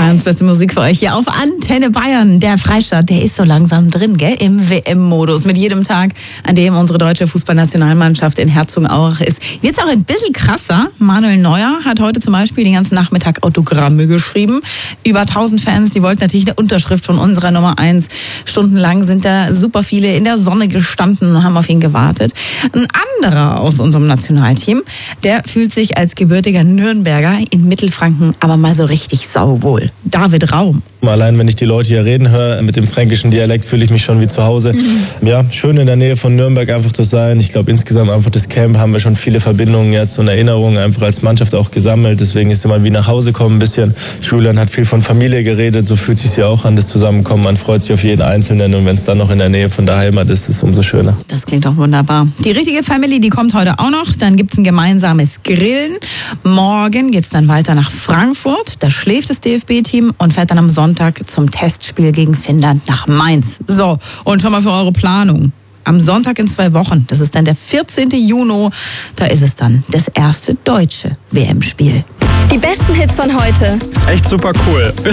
Bayerns beste Musik für euch hier auf Antenne Bayern. Der Freistaat, der ist so langsam drin, gell? Im WM-Modus. Mit jedem Tag, an dem unsere deutsche Fußballnationalmannschaft in Herzogenaurach ist. Jetzt auch ein bisschen krasser. Manuel Neuer hat heute zum Beispiel den ganzen Nachmittag Autogramme geschrieben. Über 1000 Fans, die wollten natürlich eine Unterschrift von unserer Nummer 1. Stundenlang sind da super viele in der Sonne gestanden und haben auf ihn gewartet. Ein anderer aus unserem Nationalteam, der fühlt sich als gebürtiger Nürnberger in Mittelfranken aber mal so richtig sauwohl. David Raum. Allein wenn ich die Leute hier reden höre, mit dem fränkischen Dialekt fühle ich mich schon wie zu Hause. Ja, schön in der Nähe von Nürnberg einfach zu sein. Ich glaube insgesamt einfach das Camp haben wir schon viele Verbindungen jetzt und Erinnerungen einfach als Mannschaft auch gesammelt. Deswegen ist immer wie nach Hause kommen ein bisschen. Julian hat viel von Familie geredet, so fühlt es sich ja auch an, das Zusammenkommen. Man freut sich auf jeden Einzelnen und wenn es dann noch in der Nähe von der Heimat ist, ist es umso schöner. Das klingt doch wunderbar. Die richtige Family, die kommt heute auch noch. Dann gibt es ein gemeinsames Grillen. Morgen geht es dann weiter nach Frankfurt. Da schläft das DFB-Team und fährt dann am Sonntag zum Testspiel gegen Finnland nach Mainz. So, und schon mal für eure Planung. Am Sonntag in 2 Wochen, das ist dann der 14. Juni, da ist es dann das erste deutsche WM-Spiel. Die besten Hits von heute. Ist echt super cool.